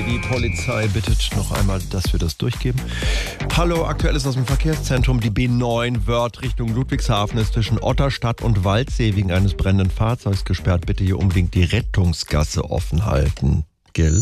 Die Polizei bittet noch einmal, dass wir das durchgeben. Hallo, Aktuelles aus dem Verkehrszentrum. Die B9 Wörth Richtung Ludwigshafen ist zwischen Otterstadt und Waldsee wegen eines brennenden Fahrzeugs gesperrt. Bitte hier unbedingt die Rettungsgasse offen halten. Gell?